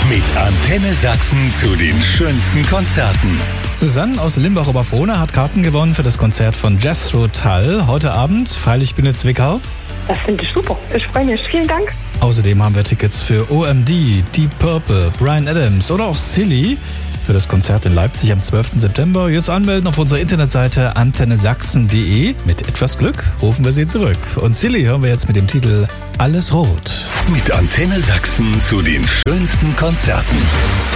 Mit Antenne Sachsen zu den schönsten Konzerten. Susanne aus Limbach-Oberfrohna hat Karten gewonnen für das Konzert von Jethro Tull heute Abend, Freilichtbühne Zwickau. Das finde ich super. Ich freue mich. Vielen Dank. Außerdem haben wir Tickets für OMD, Deep Purple, Bryan Adams oder auch Silly für das Konzert in Leipzig am 12. September. Jetzt anmelden auf unserer Internetseite antennesachsen.de. Mit etwas Glück rufen wir Sie zurück. Und Silly hören wir jetzt mit dem Titel Alles Rot. Mit Antenne Sachsen zu den schönsten Konzerten.